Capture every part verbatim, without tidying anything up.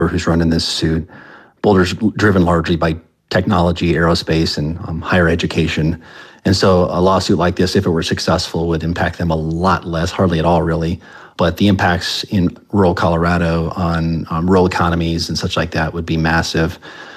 who's running this suit. Boulder's driven largely by technology, aerospace, and um, higher education. And so a lawsuit like this, if it were successful, would impact them a lot less, hardly at all, really. But the impacts in rural Colorado on um, rural economies and such like that would be massive.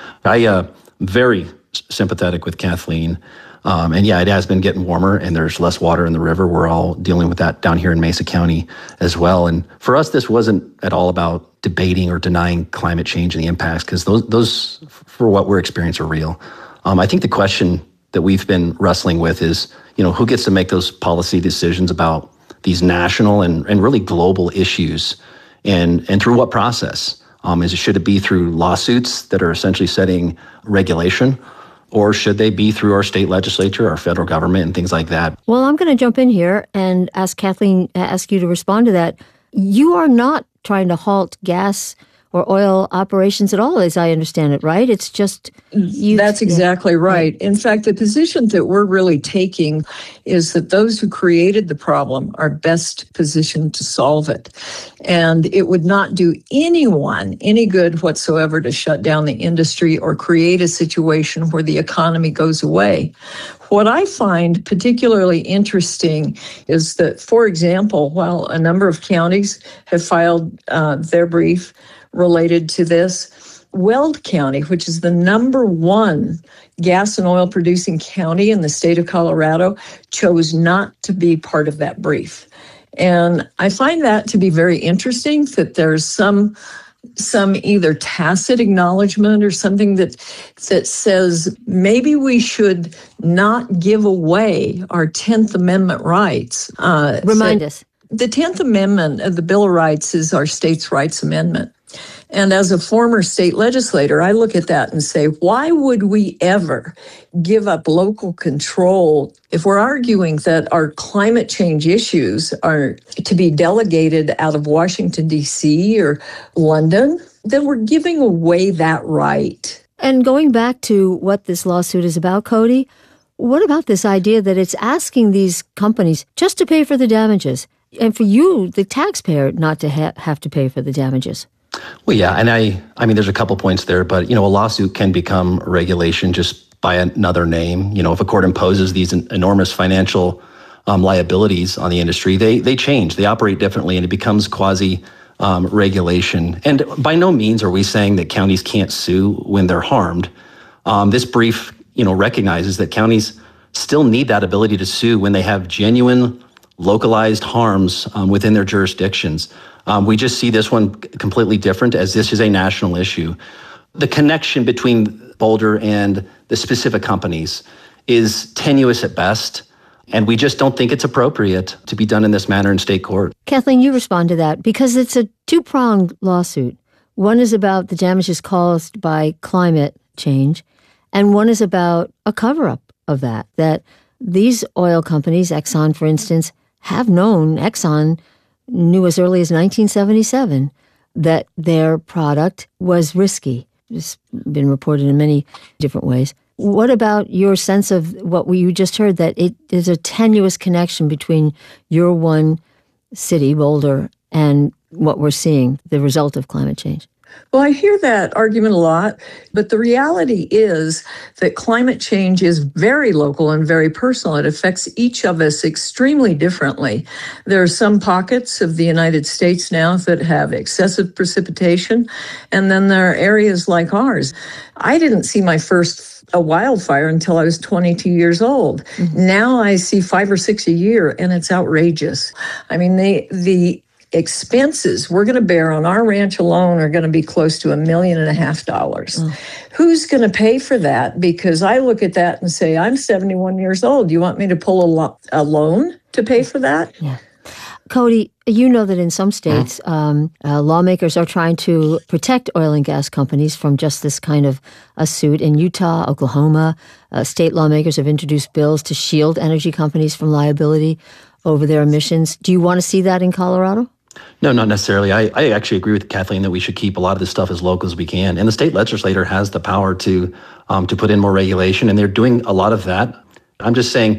I uh, very sympathetic with Kathleen. Um, and yeah, it has been getting warmer and there's less water in the river. We're all dealing with that down here in Mesa County as well. And for us, this wasn't at all about debating or denying climate change and the impacts, because those, those, for what we're experiencing, are real. Um, I think the question that we've been wrestling with is, you know, who gets to make those policy decisions about these national and, and really global issues, and, and through what process? Um, is it, should it be through lawsuits that are essentially setting regulation? Or should they be through our state legislature, our federal government, and things like that? Well, I'm going to jump in here and ask Kathleen, ask you to respond to that. You are not trying to halt gas or oil operations at all, as I understand it, right? It's just you. That's exactly right. In fact, the position that we're really taking is that those who created the problem are best positioned to solve it. And it would not do anyone any good whatsoever to shut down the industry or create a situation where the economy goes away. What I find particularly interesting is that, for example, while a number of counties have filed uh, their brief related to this, Weld County, which is the number one gas and oil producing county in the state of Colorado, chose not to be part of that brief. And I find that to be very interesting, that there's some some either tacit acknowledgement or something that that says maybe we should not give away our tenth Amendment rights. Uh, Remind so us. The tenth Amendment of the Bill of Rights is our state's rights amendment. And as a former state legislator, I look at that and say, why would we ever give up local control if we're arguing that our climate change issues are to be delegated out of Washington, D C or London? Then we're giving away that right. And going back to what this lawsuit is about, Cody, what about this idea that it's asking these companies just to pay for the damages, and for you, the taxpayer, not to ha- have to pay for the damages? Well, yeah, and I, I mean, there's a couple points there, but, you know, a lawsuit can become regulation just by another name. You know, if a court imposes these enormous financial um, liabilities on the industry, they they change, they operate differently, and it becomes quasi um, regulation. And by no means are we saying that counties can't sue when they're harmed. Um, this brief, you know, recognizes that counties still need that ability to sue when they have genuine localized harms um, within their jurisdictions. Um, we just see this one completely different, as this is a national issue. The connection between Boulder and the specific companies is tenuous at best, and we just don't think it's appropriate to be done in this manner in state court. Kathleen, you respond to that, because it's a two-pronged lawsuit. One is about the damages caused by climate change, and one is about a cover-up of that, that these oil companies, Exxon, for instance, have known, Exxon knew as early as nineteen seventy-seven that their product was risky. It's been reported in many different ways. What about your sense of what we, you just heard, that it is a tenuous connection between your one city, Boulder, and what we're seeing, the result of climate change? Well, I hear that argument a lot, but the reality is that climate change is very local and very personal. It affects each of us extremely differently. There are some pockets of the United States now that have excessive precipitation, and then there are areas like ours. I didn't see my first a wildfire until I was twenty-two years old. Mm-hmm. Now I see five or six a year, and it's outrageous. I mean, they, the expenses we're going to bear on our ranch alone are going to be close to a million and a half dollars. Mm. Who's going to pay for that? Because I look at that and say, I'm seventy-one years old. You want me to pull a, lo- a loan to pay for that? Yeah. Cody, you know that in some states, um, uh, lawmakers are trying to protect oil and gas companies from just this kind of a suit. In Utah, Oklahoma, uh, state lawmakers have introduced bills to shield energy companies from liability over their emissions. Do you want to see that in Colorado? No, not necessarily. I, I actually agree with Kathleen that we should keep a lot of this stuff as local as we can. And the state legislature has the power to um, to put in more regulation, and they're doing a lot of that. I'm just saying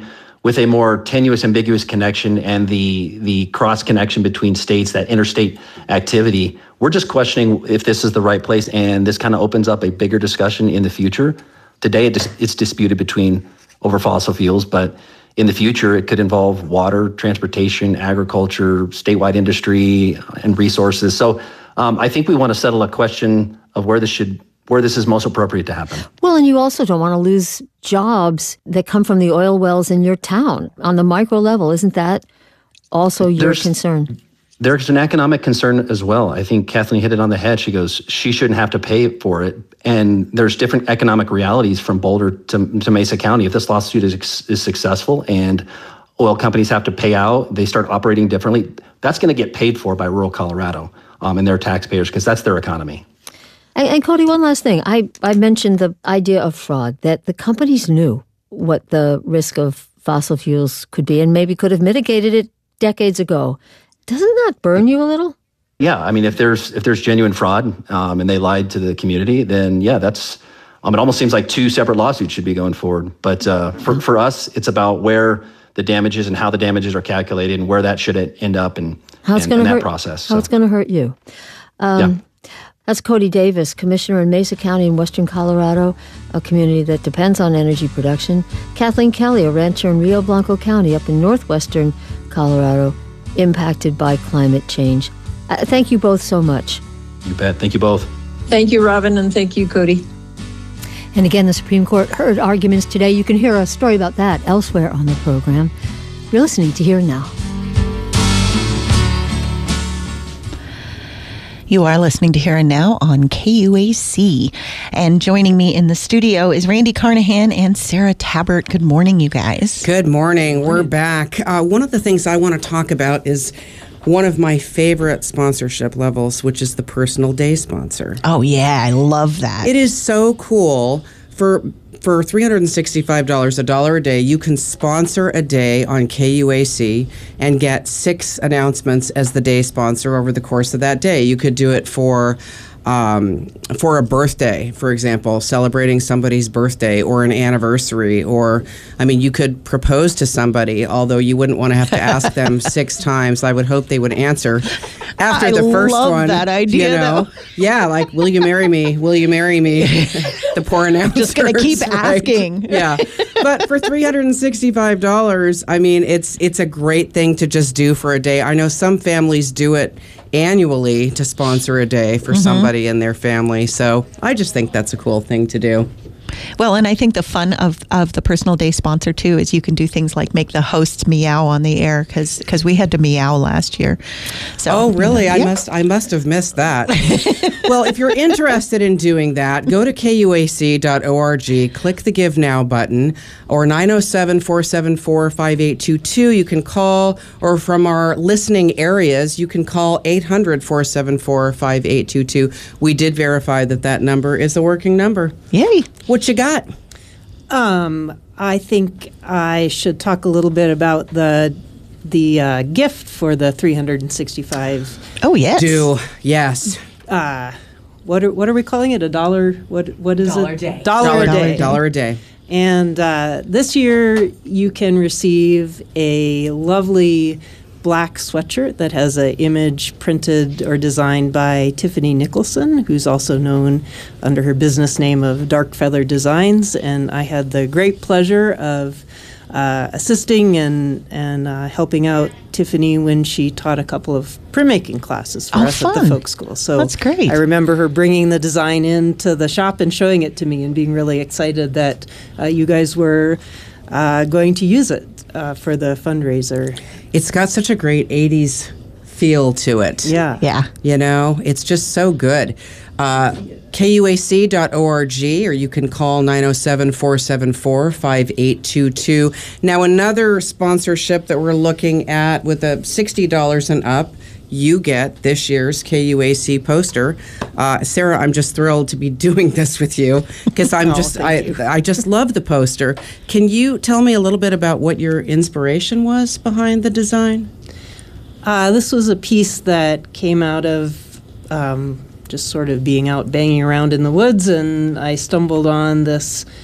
with a more tenuous, ambiguous connection and the the cross connection between states, that interstate activity, we're just questioning if this is the right place, and this kind of opens up a bigger discussion in the future. Today, it dis- it's disputed between over fossil fuels, but in the future, it could involve water, transportation, agriculture, statewide industry, and resources. So um, I think we want to settle a question of where this should, where this is most appropriate to happen. Well, and you also don't want to lose jobs that come from the oil wells in your town on the micro level. Isn't that also your There's, concern? There's an economic concern as well. I think Kathleen hit it on the head. She goes, she shouldn't have to pay for it. And there's different economic realities from Boulder to, to Mesa County. If this lawsuit is, is successful and oil companies have to pay out, they start operating differently, that's going to get paid for by rural Colorado um, and their taxpayers, because that's their economy. And, and Cody, one last thing. I, I mentioned the idea of fraud, that the companies knew what the risk of fossil fuels could be and maybe could have mitigated it decades ago. Doesn't that burn you a little? Yeah, I mean, if there's if there's genuine fraud um, and they lied to the community, then yeah, that's um, it almost seems like two separate lawsuits should be going forward. But uh, for for us, it's about where the damages and how the damages are calculated and where that should end up and how it's and, and that hurt, process. How so. it's going to hurt you. Um, yeah. That's Cody Davis, Commissioner in Mesa County in western Colorado, a community that depends on energy production. Kathleen Kelly, a rancher in Rio Blanco County up in northwestern Colorado, impacted by climate change. Uh, thank you both so much. You bet. Thank you both. Thank you, Robin, and thank you, Cody. And again, the Supreme Court heard arguments today. You can hear a story about that elsewhere on the program. You're listening to Here and Now. You are listening to Here and Now on K U A C. And joining me in the studio is Randy Carnahan and Sarah Tabbert. Good morning, you guys. Good morning. We're back. Uh, one of the things I want to talk about is one of my favorite sponsorship levels, which is the personal day sponsor. Oh, yeah. I love that. It is so cool. For for three hundred sixty-five dollars, a dollar a day, you can sponsor a day on K U A C and get six announcements as the day sponsor over the course of that day. You could do it for um, for a birthday, for example, celebrating somebody's birthday or an anniversary, or, I mean, you could propose to somebody, although you wouldn't want to have to ask them six times. I would hope they would answer after I the first love one. that idea, you know? though. Yeah, like, will you marry me? Will you marry me? The poor announcers. Just going to keep right? asking. Yeah. But for three hundred sixty-five dollars, I mean, it's it's a great thing to just do for a day. I know some families do it annually to sponsor a day for mm-hmm. somebody in their family. So I just think that's a cool thing to do. Well, and I think the fun of, of the personal day sponsor, too, is you can do things like make the hosts meow on the air, because because we had to meow last year. So, oh, really? You know, I yeah. must I must have missed that. Well, if you're interested in doing that, go to K U A C dot org, click the Give Now button, or nine oh seven, four seven four, five eight two two. You can call, or from our listening areas, you can call eight hundred, four seven four, five eight two two. We did verify that that number is a working number. Yay. What you got? Um, I think I should talk a little bit about the the uh, gift for the three hundred sixty-five. Oh, yes. Do, yes. Uh, what are what are we calling it? A dollar? What what is dollar it? Day. Dollar, dollar a day. Dollar a day. And uh, this year you can receive a lovely black sweatshirt that has an image printed or designed by Tiffany Nicholson, who's also known under her business name of Dark Feather Designs. And I had the great pleasure of uh, assisting and and uh, helping out Tiffany when she taught a couple of printmaking classes for Oh, us fun. at the folk school. So That's great. I remember her bringing the design into the shop and showing it to me and being really excited that uh, you guys were uh, going to use it uh, for the fundraiser. It's got such a great eighties feel to it. Yeah. Yeah. You know, it's just so good. Uh, K U A C dot org, or you can call nine oh seven, four seven four, five eight two two. Now, another sponsorship that we're looking at with a sixty dollars and up, you get this year's K U A C poster. Uh, Sarah, I'm just thrilled to be doing this with you because I'm Oh, just thank I you. I just love the poster. Can you tell me a little bit about what your inspiration was behind the design? Uh, this was a piece that came out of um, just sort of being out banging around in the woods, and I stumbled on this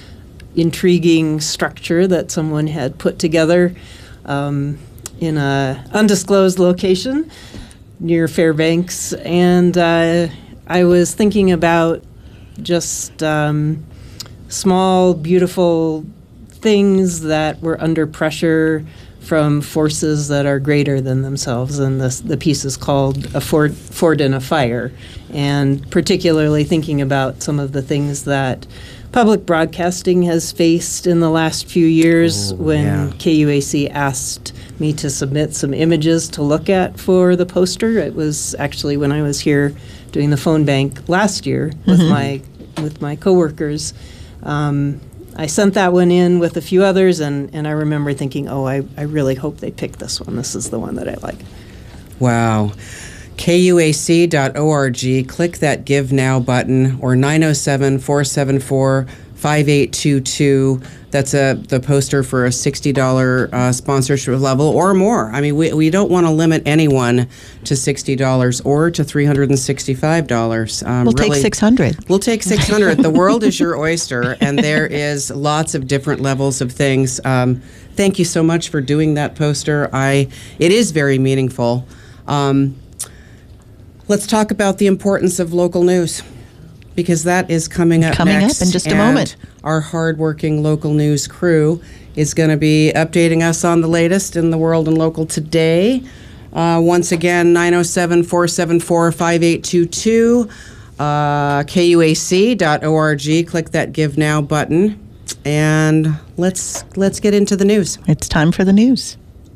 intriguing structure that someone had put together um, in a undisclosed location near Fairbanks. And uh, I was thinking about just um, small, beautiful things that were under pressure from forces that are greater than themselves. And this, the piece is called A Fort, Fort in a Fire. And particularly thinking about some of the things that public broadcasting has faced in the last few years. Ooh, when yeah. K U A C asked me to submit some images to look at for the poster. It was actually when I was here doing the phone bank last year with Mm-hmm. my with my coworkers. Um, I sent that one in with a few others, and, and I remember thinking, oh, I, I really hope they pick this one. This is the one that I like. Wow. K U A C dot org. Click that Give Now button, or nine oh seven, four seven four, five eight two two. That's a the poster for a sixty dollars uh, sponsorship level or more. I mean, we, we don't want to limit anyone to sixty dollars or to three hundred sixty-five dollars. Um, We'll really, take six hundred. We'll take six hundred. The world is your oyster, and there is lots of different levels of things. Um, thank you so much for doing that poster. I It is very meaningful. Um, let's talk about the importance of local news, because that is coming up Coming next. up in just a and moment. Our hardworking local news crew is going to be updating us on the latest in the world and local today. Uh, once again, nine oh seven, four seven four, five eight two two, uh, K U A C dot org. Click that Give Now button, and let's let's get into the news. It's time for the news.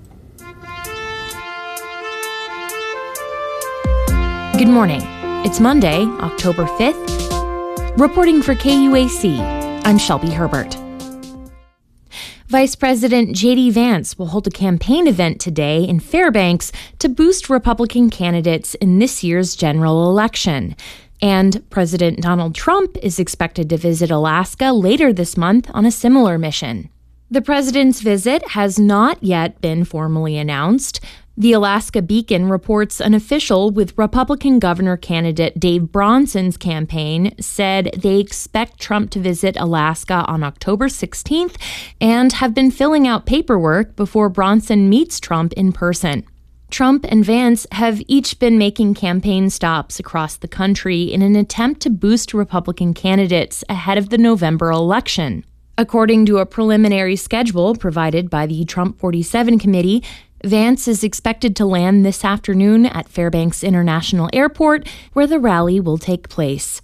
Good morning. It's Monday, October fifth. Reporting for K U A C, I'm Shelby Herbert. Vice President J D Vance will hold a campaign event today in Fairbanks to boost Republican candidates in this year's general election. And President Donald Trump is expected to visit Alaska later this month on a similar mission. The president's visit has not yet been formally announced. The Alaska Beacon reports an official with Republican governor candidate Dave Bronson's campaign said they expect Trump to visit Alaska on October sixteenth and have been filling out paperwork before Bronson meets Trump in person. Trump and Vance have each been making campaign stops across the country in an attempt to boost Republican candidates ahead of the November election. According to a preliminary schedule provided by the Trump forty-seven committee, Vance is expected to land this afternoon at Fairbanks International Airport, where the rally will take place.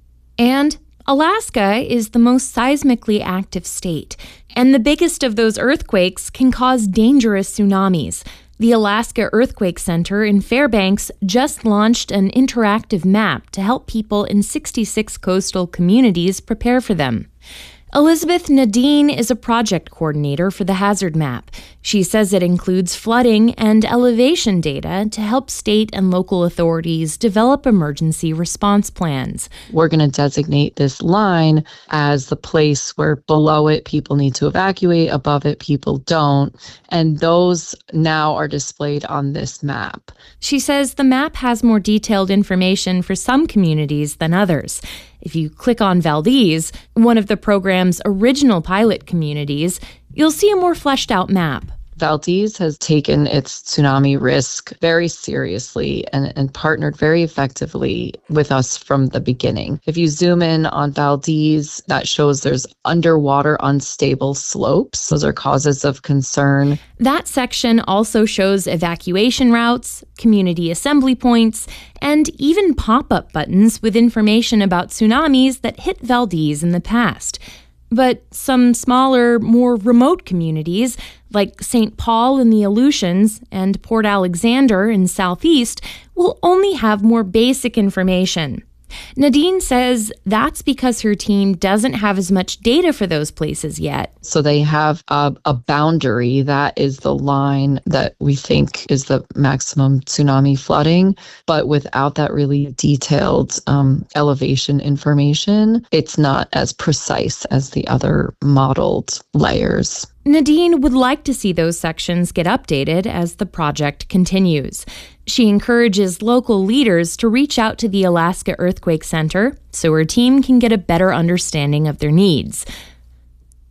And Alaska is the most seismically active state, and the biggest of those earthquakes can cause dangerous tsunamis. The Alaska Earthquake Center in Fairbanks just launched an interactive map to help people in sixty-six coastal communities prepare for them. Elizabeth Nadine is a project coordinator for the Hazard Map. She says it includes flooding and elevation data to help state and local authorities develop emergency response plans. We're going to designate this line as the place where below it people need to evacuate, above it people don't, and those now are displayed on this map. She says the map has more detailed information for some communities than others. If you click on Valdez, one of the program's original pilot communities, you'll see a more fleshed out map. Valdez has taken its tsunami risk very seriously and, and partnered very effectively with us from the beginning. If you zoom in on Valdez, that shows there's underwater unstable slopes. Those are causes of concern. That section also shows evacuation routes, community assembly points, and even pop-up buttons with information about tsunamis that hit Valdez in the past. But some smaller, more remote communities, like Saint Paul in the Aleutians and Port Alexander in Southeast, will only have more basic information. Nadine says that's because her team doesn't have as much data for those places yet. So they have a, a boundary that is the line that we think is the maximum tsunami flooding, but without that really detailed um, elevation information, it's not as precise as the other modeled layers. Nadine would like to see those sections get updated as the project continues. She encourages local leaders to reach out to the Alaska Earthquake Center so her team can get a better understanding of their needs.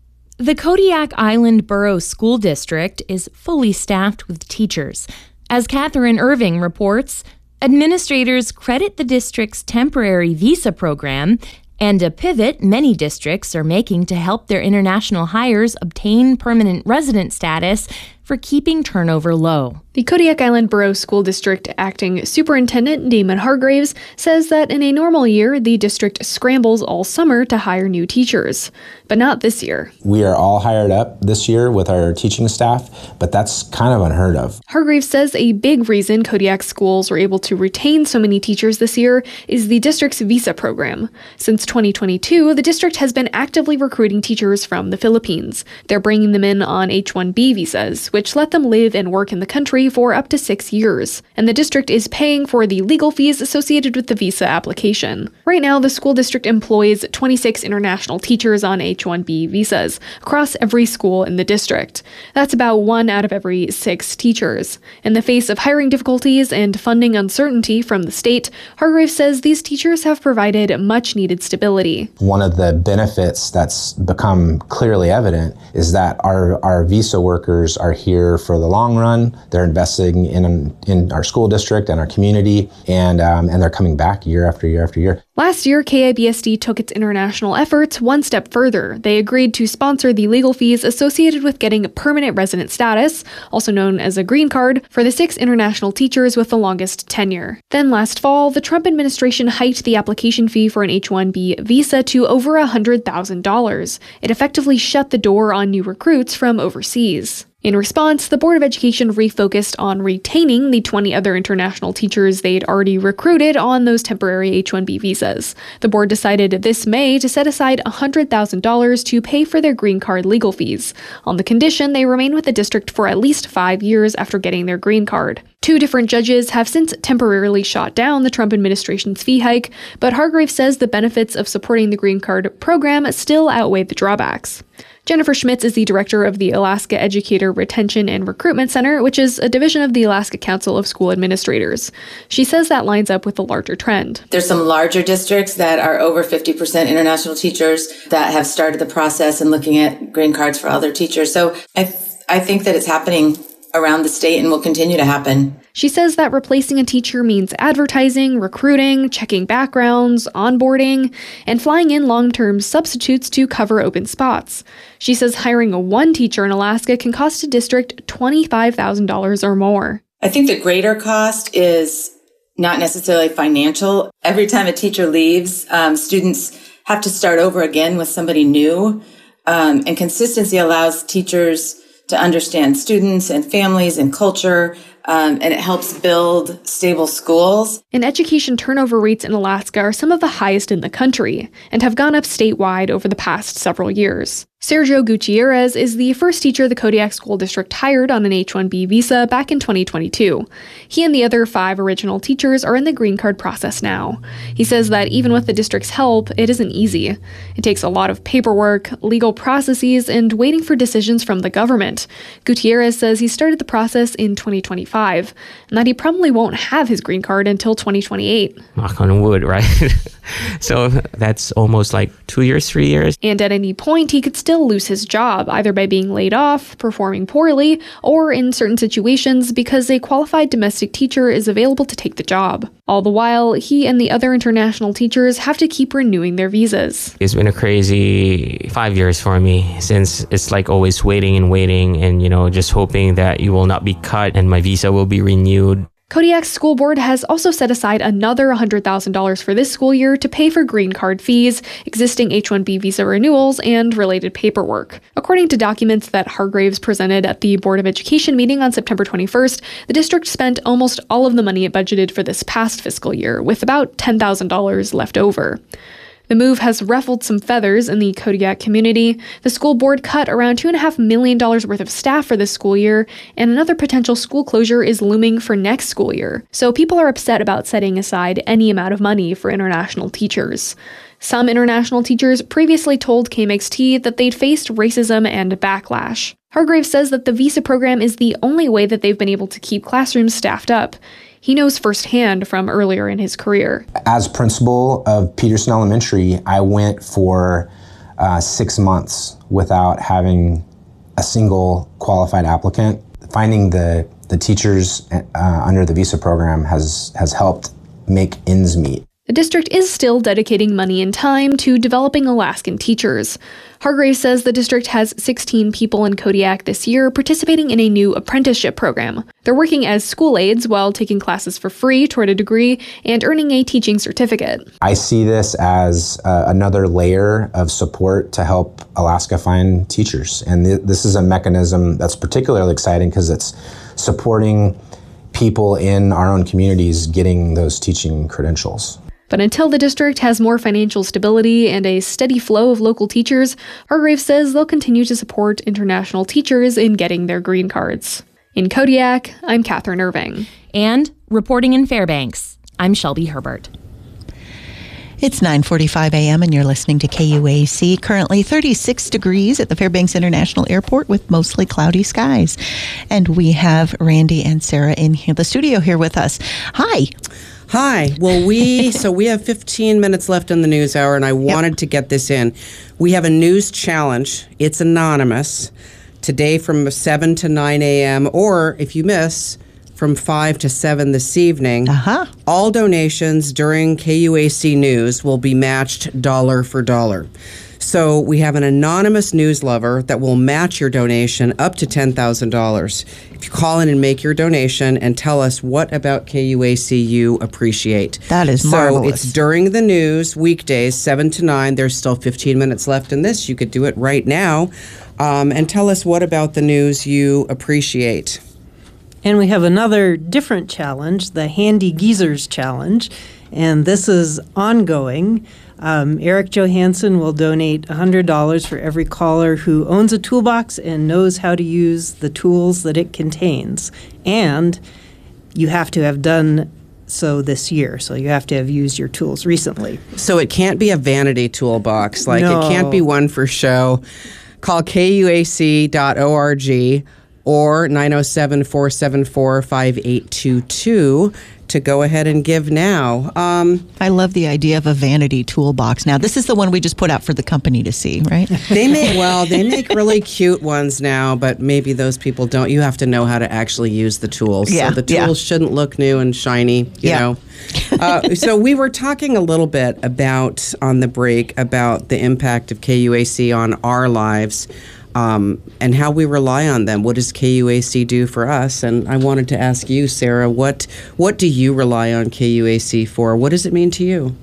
The Kodiak Island Borough School District is fully staffed with teachers. As Catherine Irving reports, administrators credit the district's temporary visa program and a pivot many districts are making to help their international hires obtain permanent resident status for keeping turnover low. The Kodiak Island Borough School District Acting Superintendent Damon Hargraves says that in a normal year, the district scrambles all summer to hire new teachers, but not this year. We are all hired up this year with our teaching staff, but that's kind of unheard of. Hargraves says a big reason Kodiak schools were able to retain so many teachers this year is the district's visa program. Since twenty twenty-two, the district has been actively recruiting teachers from the Philippines. They're bringing them in on H one B visas, which let them live and work in the country for up to six years. And the district is paying for the legal fees associated with the visa application. Right now, the school district employs twenty-six international teachers on H one B visas across every school in the district. That's about one out of every six teachers. In the face of hiring difficulties and funding uncertainty from the state, Hargraves says these teachers have provided much-needed stability. One of the benefits that's become clearly evident is that our, our visa workers are here for the long run. They're investing in in our school district and our community, and um, and they're coming back year after year after year. Last year, K I B S D took its international efforts one step further. They agreed to sponsor the legal fees associated with getting permanent resident status, also known as a green card, for the six international teachers with the longest tenure. Then last fall, the Trump administration hiked the application fee for an H one B visa to over one hundred thousand dollars. It effectively shut the door on new recruits from overseas. In response, the Board of Education refocused on retaining the twenty other international teachers they'd already recruited on those temporary H one B visas. The board decided this May to set aside one hundred thousand dollars to pay for their green card legal fees, on the condition they remain with the district for at least five years after getting their green card. Two different judges have since temporarily shot down the Trump administration's fee hike, but Hargraves says the benefits of supporting the green card program still outweigh the drawbacks. Jennifer Schmitz is the director of the Alaska Educator Retention and Recruitment Center, which is a division of the Alaska Council of School Administrators. She says that lines up with the larger trend. There's some larger districts that are over fifty percent international teachers that have started the process and looking at green cards for other teachers. So I, th- I think that it's happening around the state and will continue to happen. She says that replacing a teacher means advertising, recruiting, checking backgrounds, onboarding, and flying in long-term substitutes to cover open spots. She says hiring a one teacher in Alaska can cost a district twenty-five thousand dollars or more. I think the greater cost is not necessarily financial. Every time a teacher leaves, um, students have to start over again with somebody new, um, and consistency allows teachers to understand students and families and culture, um, and it helps build stable schools. And education turnover rates in Alaska are some of the highest in the country and have gone up statewide over the past several years. Sergio Gutierrez is the first teacher the Kodiak School District hired on an H one B visa back in twenty twenty-two. He and the other five original teachers are in the green card process now. He says that even with the district's help, it isn't easy. It takes a lot of paperwork, legal processes, and waiting for decisions from the government. Gutierrez says he started the process in twenty twenty-five, and that he probably won't have his green card until twenty twenty-eight. Knock on wood, right? So that's almost like two years, three years. And at any point, he could still lose his job, either by being laid off, performing poorly, or in certain situations because a qualified domestic teacher is available to take the job. All the while, he and the other international teachers have to keep renewing their visas. It's been a crazy five years for me, since it's like always waiting and waiting and, you know, just hoping that you will not be cut and my visa will be renewed. Kodiak's school board has also set aside another one hundred thousand dollars for this school year to pay for green card fees, existing H one B visa renewals, and related paperwork. According to documents that Hargraves presented at the Board of Education meeting on September twenty-first, the district spent almost all of the money it budgeted for this past fiscal year, with about ten thousand dollars left over. The move has ruffled some feathers in the Kodiak community. The school board cut around two point five million dollars worth of staff for this school year, and another potential school closure is looming for next school year. So people are upset about setting aside any amount of money for international teachers. Some international teachers previously told K M X T that they'd faced racism and backlash. Hargraves says that the visa program is the only way that they've been able to keep classrooms staffed up. He knows firsthand from earlier in his career. As principal of Peterson Elementary, I went for uh, six months without having a single qualified applicant. Finding the, the teachers uh, under the visa program has, has helped make ends meet. The district is still dedicating money and time to developing Alaskan teachers. Hargrave says the district has sixteen people in Kodiak this year participating in a new apprenticeship program. They're working as school aides while taking classes for free toward a degree and earning a teaching certificate. I see this as uh, another layer of support to help Alaska find teachers. And th- this is a mechanism that's particularly exciting because it's supporting people in our own communities getting those teaching credentials. But until the district has more financial stability and a steady flow of local teachers, Hargrave says they'll continue to support international teachers in getting their green cards. In Kodiak, I'm Catherine Irving. And reporting in Fairbanks, I'm Shelby Herbert. It's nine forty-five a.m. and you're listening to K U A C. Currently thirty-six degrees at the Fairbanks International Airport with mostly cloudy skies. And we have Randy and Sarah in here, the studio here with us. Hi. Hi. Well, we so we have fifteen minutes left in the news hour, and I wanted yep. to get this in. We have a news challenge. It's anonymous. Today from seven to nine a.m. or if you miss, from five to seven this evening. Uh-huh. All donations during K U A C News will be matched dollar for dollar. So we have an anonymous news lover that will match your donation up to ten thousand dollars. If you call in and make your donation and tell us what about K U A C you appreciate. That is so marvelous. So it's during the news, weekdays, seven to nine. There's still fifteen minutes left in this. You could do it right now. Um, and tell us what about the news you appreciate. And we have another different challenge, the Handy Geezers Challenge. And this is ongoing. Um, Eric Johansson will donate one hundred dollars for every caller who owns a toolbox and knows how to use the tools that it contains. And you have to have done so this year. So you have to have used your tools recently. So it can't be a vanity toolbox. Like no. It can't be one for show. Call K U A C dot org or nine oh seven, four seven four, five eight two two to go ahead and give now. Um, I love the idea of a vanity toolbox. Now, this is the one we just put out for the company to see, right? They make, well, they make really cute ones now, but maybe those people don't. You have to know how to actually use the tools. Yeah, so the tools yeah. shouldn't look new and shiny, you yeah. know. uh, so we were talking a little bit about, on the break, about the impact of K U A C on our lives. Um, and how we rely on them. What does K U A C do for us? And I wanted to ask you, Sarah, what what do you rely on K U A C for? What does it mean to you?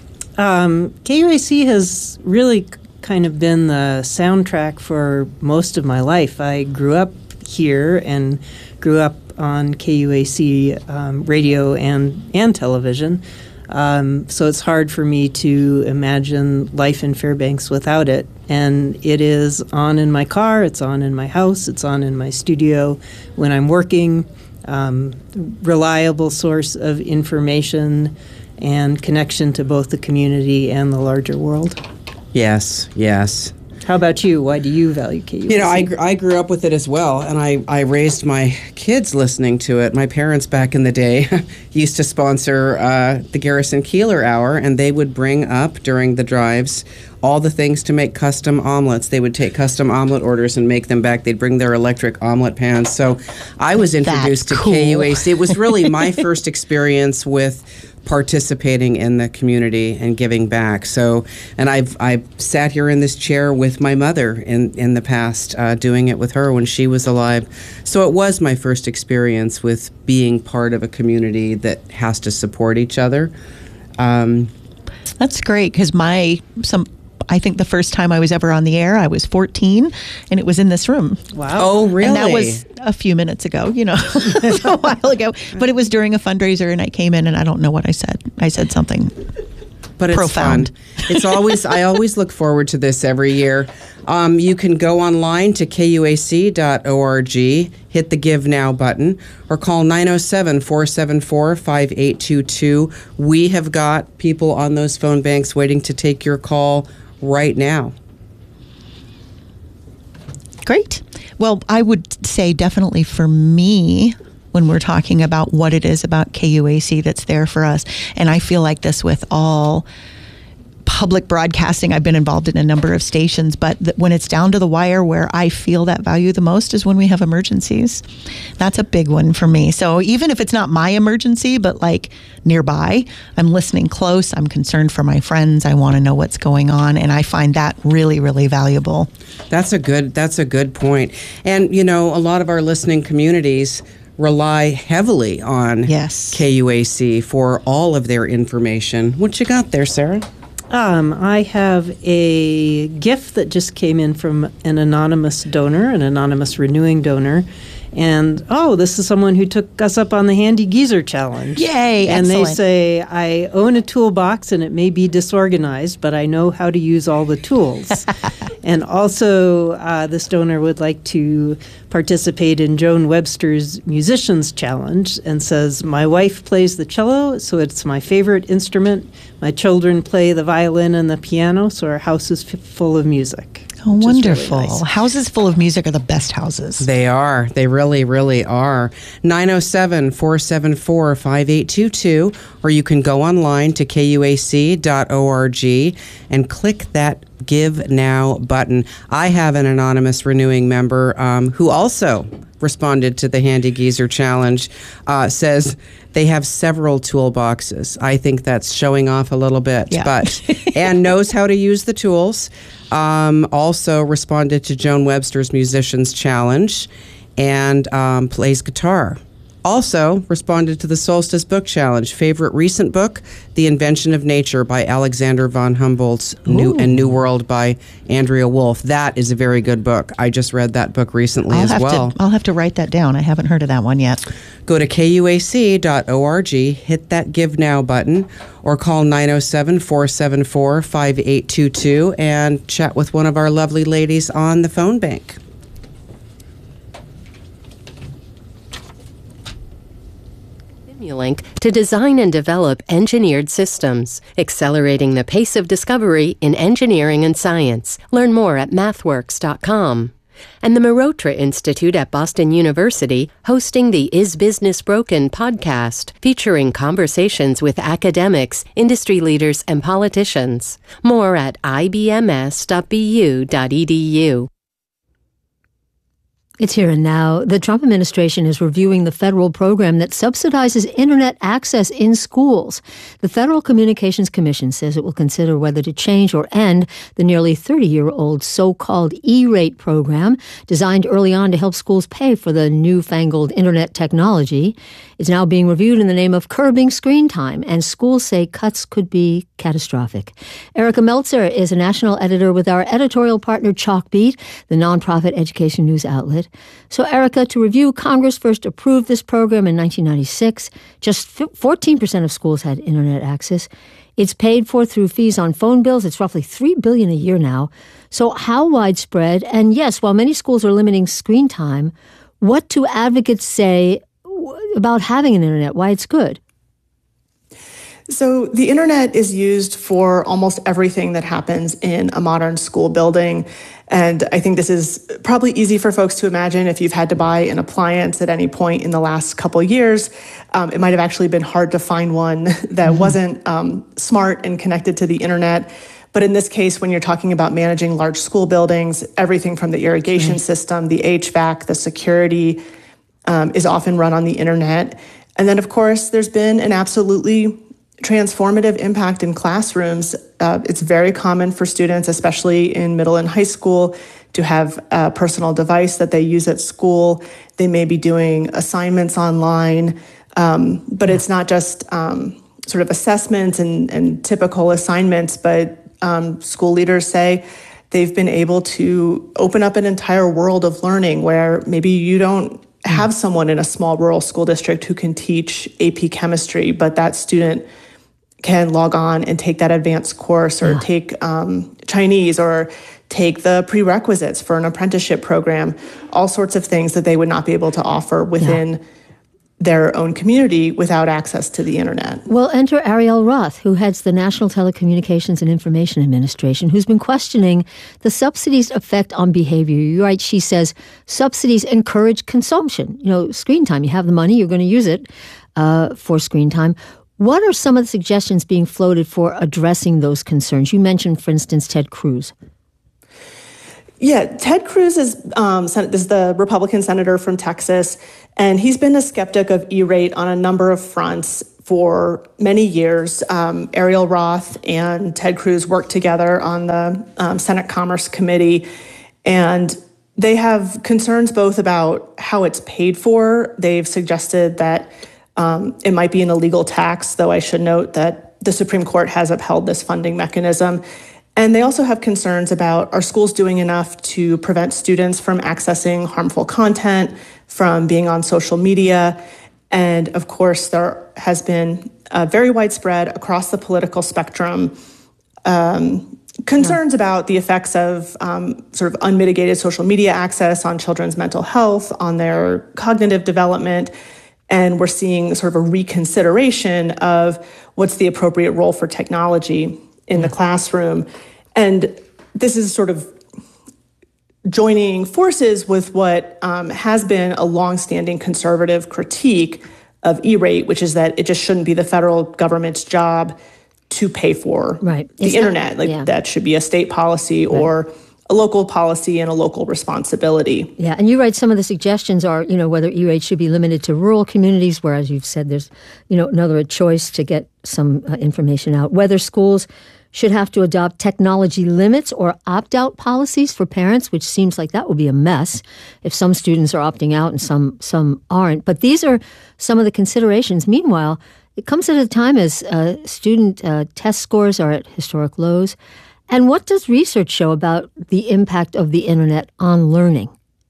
Um, K U A C has really kind of been the soundtrack for most of my life. I grew up here and grew up on K U A C um, radio and, and television. Um, so it's hard for me to imagine life in Fairbanks without it. And it is on in my car, it's on in my house, it's on in my studio when I'm working. Um, reliable source of information and connection to both the community and the larger world. Yes, yes. How about you? Why do you value K U A C? You know, I, gr- I grew up with it as well, and I, I raised my kids listening to it. My parents back in the day used to sponsor uh, the Garrison Keillor Hour, and they would bring up during the drives all the things to make custom omelets. They would take custom omelet orders and make them back. They'd bring their electric omelet pans. So I was introduced That's to cool. K U A C. It was really my first experience with participating in the community and giving back. So, and I've I've sat here in this chair with my mother in, in the past, uh, doing it with her when she was alive. So it was my first experience with being part of a community that has to support each other. Um, That's great because my some. I think the first time I was ever on the air, I was fourteen, and it was in this room. Wow. Oh, really? And that was a few minutes ago, you know, a while ago. But it was during a fundraiser, and I came in, and I don't know what I said. I said something but it's profound. Fun. It's always, I always look forward to this every year. Um, you can go online to K U A C dot org, hit the Give Now button, or call nine oh seven, four seven four, five eight two two. We have got people on those phone banks waiting to take your call right now. Great. Well, I would say definitely for me, when we're talking about what it is about K U A C that's there for us, and I feel like this with all public broadcasting, I've been involved in a number of stations, but th- when it's down to the wire, where I feel that value the most is when we have emergencies. That's a big one for me. So even if it's not my emergency, but like nearby, I'm listening close. I'm concerned for my friends. I want to know what's going on. And I find that really, really valuable. That's a good, that's a good point. And, you know, a lot of our listening communities rely heavily on yes. K U A C for all of their information. What you got there, Sarah? Um, I have a gift that just came in from an anonymous donor, an anonymous renewing donor. And, oh, this is someone who took us up on the Handy Geezer Challenge. Yay, And excellent. they say, I own a toolbox and it may be disorganized, but I know how to use all the tools. And also, uh, this donor would like to participate in Joan Webster's Musicians Challenge and says, my wife plays the cello, so it's my favorite instrument. My children play the violin and the piano, so our house is f- full of music. Oh, wonderful. Really nice. Houses full of music are the best houses. They are. They really, really are. nine oh seven, four seven four, five eight two two, or you can go online to K U A C dot org and click that Give Now button. I have an anonymous renewing member um, who also responded to the Handy Geezer Challenge, uh, says they have several toolboxes. I think that's showing off a little bit, yeah. but and knows how to use the tools. Um, also responded to Joan Webster's Musicians Challenge and um, plays guitar. Also responded to the Solstice Book Challenge. Favorite recent book, The Invention of Nature by Alexander von Humboldt's New and New World by Andrea Wolf. That is a very good book. I just read that book recently I'll as have well. To, I'll have to write that down. I haven't heard of that one yet. Go to K U A C dot org, hit that Give Now button, or call nine oh seven, four seven four, five eight two two and chat with one of our lovely ladies on the phone bank. Simulink to design and develop engineered systems, accelerating the pace of discovery in engineering and science. Learn more at mathworks dot com. And the Marotra Institute at Boston University hosting the Is Business Broken podcast, featuring conversations with academics, industry leaders, and politicians. More at I B M S dot B U dot E D U. It's here and now. The Trump administration is reviewing the federal program that subsidizes internet access in schools. The Federal Communications Commission says it will consider whether to change or end the nearly thirty-year-old so-called E-rate program designed early on to help schools pay for the newfangled internet technology. It's now being reviewed in the name of curbing screen time, and schools say cuts could be catastrophic. Erica Meltzer is a national editor with our editorial partner Chalkbeat, the nonprofit education news outlet. So, Erica, to review, Congress first approved this program in nineteen ninety-six. Just fourteen percent of schools had internet access. It's paid for through fees on phone bills. It's roughly three billion dollars a year now. So how widespread? And yes, while many schools are limiting screen time, what do advocates say about having an internet, why it's good? So the internet is used for almost everything that happens in a modern school building. And I think this is probably easy for folks to imagine. If you've had to buy an appliance at any point in the last couple years, um, it might have actually been hard to find one that mm-hmm. wasn't um, smart and connected to the internet. But in this case, when you're talking about managing large school buildings, everything from the irrigation mm-hmm. system, the H V A C, the security um, is often run on the internet. And then, of course, there's been an absolutely transformative impact in classrooms. Uh, it's very common for students, especially in middle and high school, to have a personal device that they use at school. They may be doing assignments online, um, but it's not just um, sort of assessments and, and typical assignments, but um, school leaders say they've been able to open up an entire world of learning where maybe you don't have someone in a small rural school district who can teach A P chemistry, but that student can log on and take that advanced course or yeah. take um, Chinese or take the prerequisites for an apprenticeship program, all sorts of things that they would not be able to offer within yeah. their own community without access to the internet. Well, enter Ariel Roth, who heads the National Telecommunications and Information Administration, who's been questioning the subsidies' effect on behavior. You're right, she says subsidies encourage consumption. You know, screen time, you have the money, you're going to use it uh, for screen time. What are some of the suggestions being floated for addressing those concerns? You mentioned, for instance, Ted Cruz. Yeah, Ted Cruz is, um, is the Republican senator from Texas, and he's been a skeptic of E-rate on a number of fronts for many years. Um, Ariel Roth and Ted Cruz worked together on the um, Senate Commerce Committee, and they have concerns both about how it's paid for. They've suggested that um, it might be an illegal tax, though I should note that the Supreme Court has upheld this funding mechanism. And they also have concerns about, are schools doing enough to prevent students from accessing harmful content, from being on social media? And of course, there has been uh, very widespread across the political spectrum um, concerns yeah. about the effects of um, sort of unmitigated social media access on children's mental health, on their cognitive development. And we're seeing sort of a reconsideration of what's the appropriate role for technology in the classroom. And this is sort of joining forces with what um, has been a longstanding conservative critique of E-rate, which is that it just shouldn't be the federal government's job to pay for right. the it's internet. Not, like yeah. that should be a state policy right. or a local policy and a local responsibility. Yeah, and you write some of the suggestions are, you know, whether E-rate should be limited to rural communities, where, as you've said, there's, you know, another choice to get some uh, information out. Whether schools should have to adopt technology limits or opt-out policies for parents, which seems like that would be a mess if some students are opting out and some some aren't. But these are some of the considerations. Meanwhile, it comes at a time as uh, student uh, test scores are at historic lows. And what does research show about the impact of the internet on learning?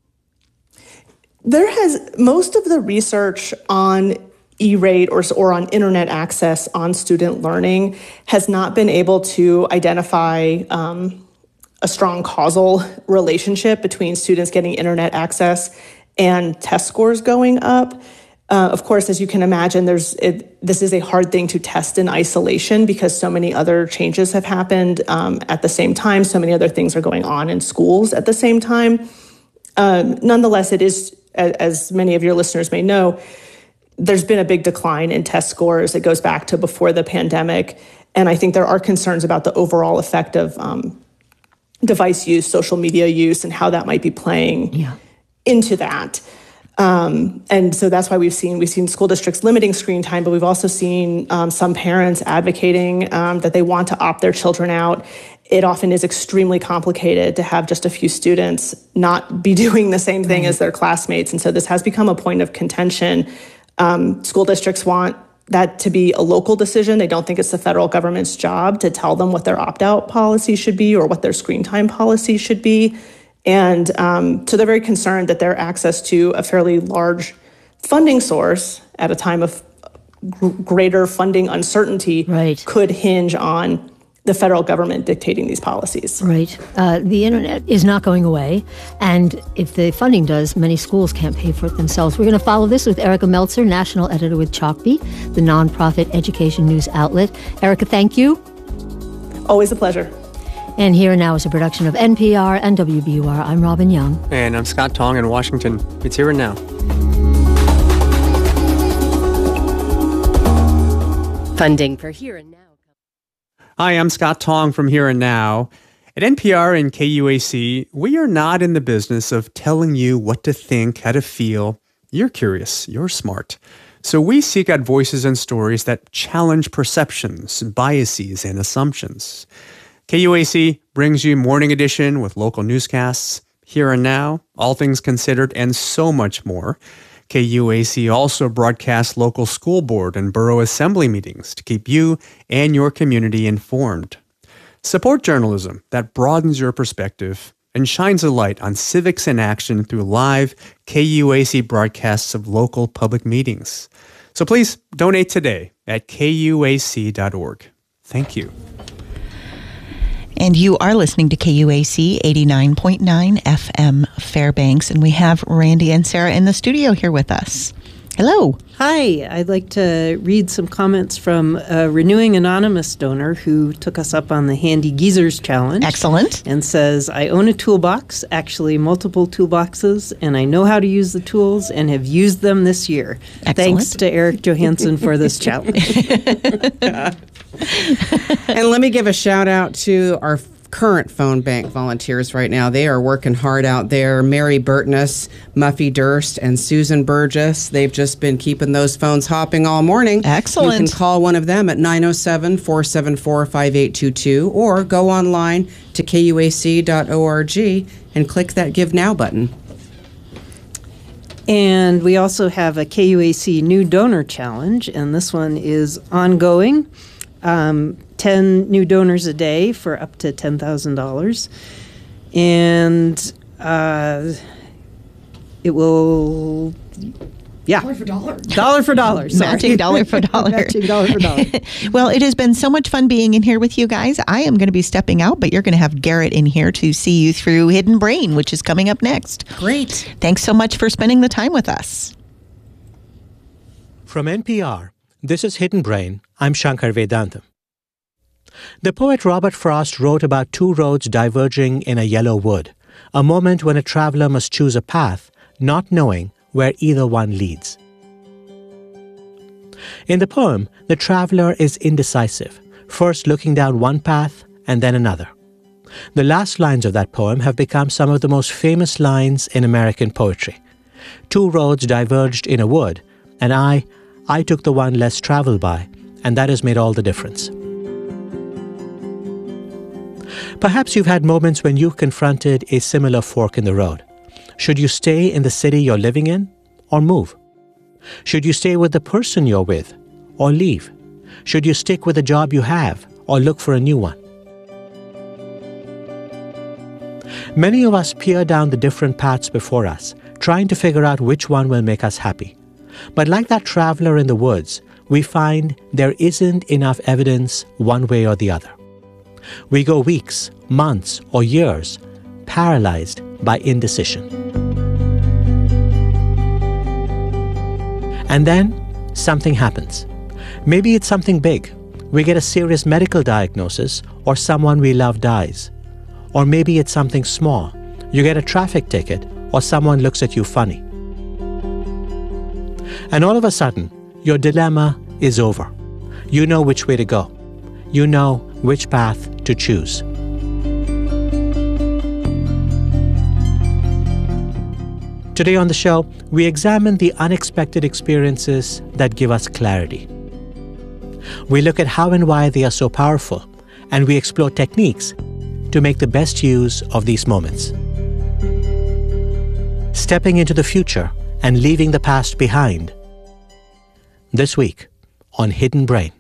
There has, most of the research on E-rate or, or on internet access on student learning has not been able to identify um, a strong causal relationship between students getting internet access and test scores going up. Uh, of course, as you can imagine, there's it, this is a hard thing to test in isolation because so many other changes have happened um, at the same time. So many other things are going on in schools at the same time. Um, nonetheless, it is, as many of your listeners may know, there's been a big decline in test scores. It goes back to before the pandemic. And I think there are concerns about the overall effect of um, device use, social media use, and how that might be playing yeah. into that. Um, and so that's why we've seen we've seen school districts limiting screen time, but we've also seen um, some parents advocating um, that they want to opt their children out. It often is extremely complicated to have just a few students not be doing the same thing right. as their classmates. And so this has become a point of contention. Um, school districts want that to be a local decision. They don't think it's the federal government's job to tell them what their opt-out policy should be or what their screen time policy should be. And um, so they're very concerned that their access to a fairly large funding source at a time of g- greater funding uncertainty right. could hinge on the federal government dictating these policies. Right. Uh, the internet is not going away. And if the funding does, many schools can't pay for it themselves. We're going to follow this with Erica Meltzer, national editor with Chalkbeat, the nonprofit education news outlet. Erica, thank you. Always a pleasure. And Here and Now is a production of N P R and W B U R. I'm Robin Young. And I'm Scott Tong in Washington. It's Here and Now. Funding for Here and Now. Hi, I'm Scott Tong from Here and Now. At N P R and K U A C, we are not in the business of telling you what to think, how to feel. You're curious. You're smart. So we seek out voices and stories that challenge perceptions, biases, and assumptions. K U A C brings you Morning Edition with local newscasts, Here and Now, All Things Considered, and so much more. K U A C also broadcasts local school board and borough assembly meetings to keep you and your community informed. Support journalism that broadens your perspective and shines a light on civics in action through live K U A C broadcasts of local public meetings. So please donate today at K U A C dot org. Thank you. And you are listening to K U A C eighty-nine point nine F M Fairbanks. And we have Randy and Sarah in the studio here with us. Hello. Hi. I'd like to read some comments from a Renewing Anonymous donor who took us up on the Handy Geezers Challenge. Excellent. And says, I own a toolbox, actually multiple toolboxes, and I know how to use the tools and have used them this year. Excellent. Thanks to Eric Johansson for this challenge. And let me give a shout out to our current phone bank volunteers right now. They are working hard out there. Mary Burtness, Muffy Durst, and Susan Burgess. They've just been keeping those phones hopping all morning. Excellent. You can call one of them at nine oh seven, four seven four, five eight two two or go online to K U A C dot org and click that Give Now button. And we also have a K U A C New Donor Challenge, and this one is ongoing. Um, ten new donors a day for up to ten thousand dollars. And uh, it will, yeah. Dollar for dollar. Dollar for dollar. Sorry. Matching dollar for dollar. Matching dollar for dollar. Well, it has been so much fun being in here with you guys. I am going to be stepping out, but you're going to have Garrett in here to see you through Hidden Brain, which is coming up next. Great. Thanks so much for spending the time with us. From N P R, this is Hidden Brain. I'm Shankar Vedantam. The poet Robert Frost wrote about two roads diverging in a yellow wood, a moment when a traveler must choose a path, not knowing where either one leads. In the poem, the traveler is indecisive, first looking down one path and then another. The last lines of that poem have become some of the most famous lines in American poetry. Two roads diverged in a wood, and I, I took the one less traveled by, and that has made all the difference. Perhaps you've had moments when you've confronted a similar fork in the road. Should you stay in the city you're living in or move? Should you stay with the person you're with or leave? Should you stick with the job you have or look for a new one? Many of us peer down the different paths before us, trying to figure out which one will make us happy. But like that traveler in the woods, we find there isn't enough evidence one way or the other. We go weeks, months, or years paralyzed by indecision. And then something happens. Maybe it's something big. We get a serious medical diagnosis, or someone we love dies. Or maybe it's something small. You get a traffic ticket, or someone looks at you funny. And all of a sudden, your dilemma is over. You know which way to go. You know which path to choose. Today on the show, we examine the unexpected experiences that give us clarity. We look at how and why they are so powerful, and we explore techniques to make the best use of these moments. Stepping into the future and leaving the past behind. This week on Hidden Brain.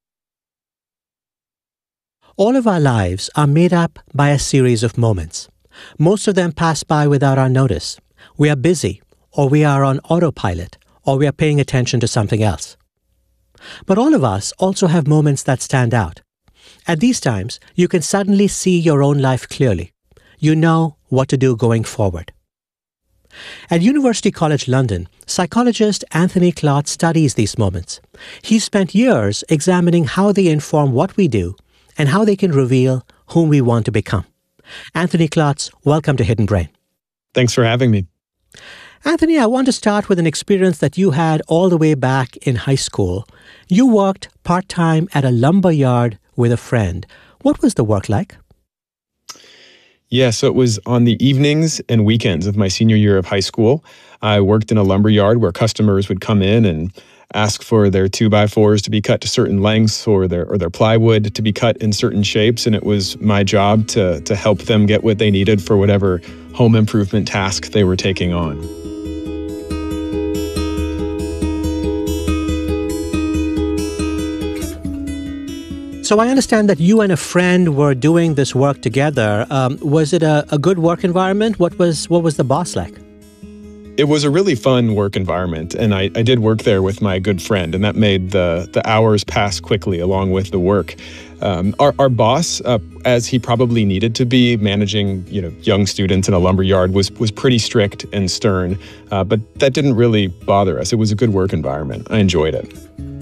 All of our lives are made up by a series of moments. Most of them pass by without our notice. We are busy, or we are on autopilot, or we are paying attention to something else. But all of us also have moments that stand out. At these times, you can suddenly see your own life clearly. You know what to do going forward. At University College London, psychologist Anthony Klotz studies these moments. He spent years examining how they inform what we do and how they can reveal whom we want to become. Anthony Klotz, welcome to Hidden Brain. Thanks for having me. Anthony, I want to start with an experience that you had all the way back in high school. You worked part-time at a lumber yard with a friend. What was the work like? Yeah, so it was on the evenings and weekends of my senior year of high school. I worked in a lumber yard where customers would come in and ask for their two by fours to be cut to certain lengths or their or their plywood to be cut in certain shapes. And it was my job to, to help them get what they needed for whatever home improvement task they were taking on. So I understand that you and a friend were doing this work together. Um, was it a, a good work environment? What was what was the boss like? It was a really fun work environment, and I, I did work there with my good friend, and that made the, the hours pass quickly along with the work. Um, our, our boss, uh, as he probably needed to be, managing you know young students in a lumber yard, was was pretty strict and stern. Uh, but that didn't really bother us. It was a good work environment. I enjoyed it.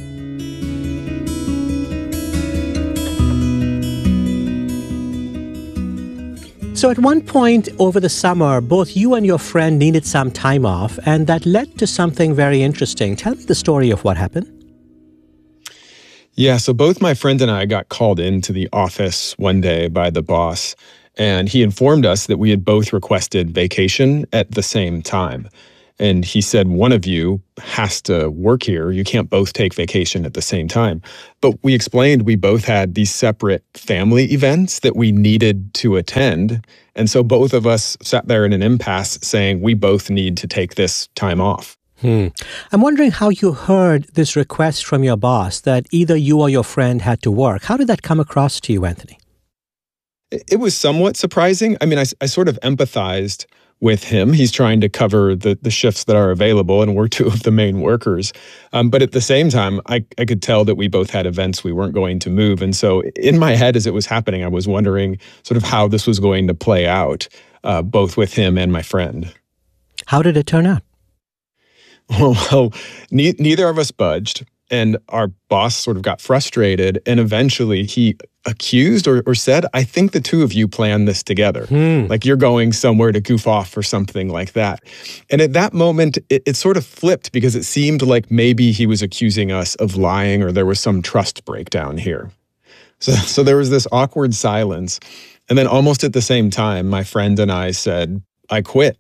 So at one point over the summer, both you and your friend needed some time off, and that led to something very interesting. Tell me the story of what happened. Yeah, so both my friend and I got called into the office one day by the boss, and he informed us that we had both requested vacation at the same time. And he said, one of you has to work here. You can't both take vacation at the same time. But we explained we both had these separate family events that we needed to attend. And so both of us sat there in an impasse saying we both need to take this time off. Hmm. I'm wondering how you heard this request from your boss that either you or your friend had to work. How did that come across to you, Anthony? It was somewhat surprising. I mean, I, I sort of empathized with him. He's trying to cover the, the shifts that are available, and we're two of the main workers. Um, but at the same time, I, I could tell that we both had events we weren't going to move. And so in my head, as it was happening, I was wondering sort of how this was going to play out, uh, both with him and my friend. How did it turn out? Well, ne- neither of us budged, and our boss sort of got frustrated, and eventually he accused or, or said, I think the two of you planned this together. Hmm. Like you're going somewhere to goof off or something like that. And at that moment, it, it sort of flipped because it seemed like maybe he was accusing us of lying or there was some trust breakdown here. So, so there was this awkward silence. And then almost at the same time, my friend and I said, I quit.